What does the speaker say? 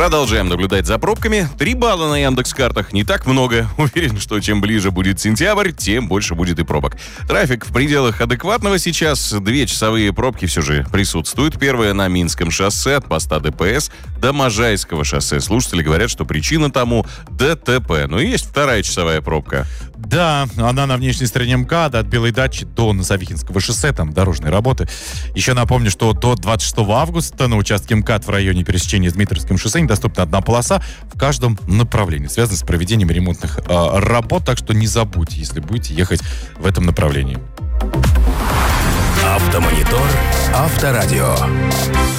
Продолжаем наблюдать за пробками. 3 балла на Яндекс.Картах. Не так много. Уверен, что чем ближе будет сентябрь, тем больше будет и пробок. Трафик в пределах адекватного сейчас. 2 часовые пробки все же присутствуют. Первая на Минском шоссе от поста ДПС до Можайского шоссе. Слушатели говорят, что причина тому ДТП. Но есть вторая часовая пробка. Да, она на внешней стороне МКАДа от Белой дачи до Носовихинского шоссе, там дорожные работы. Еще напомню, что до 26 августа на участке МКАД в районе пересечения с Дмитровским шоссе недоступна одна полоса в каждом направлении, связанная с проведением ремонтных работ, так что не забудьте, если будете ехать в этом направлении. Автомонитор, Авторадио.